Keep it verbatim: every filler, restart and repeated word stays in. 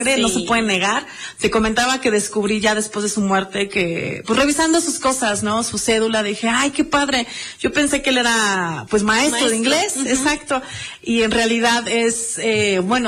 Sí. No se puede negar. Te comentaba que descubrí ya después de su muerte que, pues revisando sus cosas, ¿no? Su cédula, dije, ay, qué padre. Yo pensé que él era, pues maestro, maestro. de inglés, uh-huh. Exacto. Y en realidad es, eh, bueno,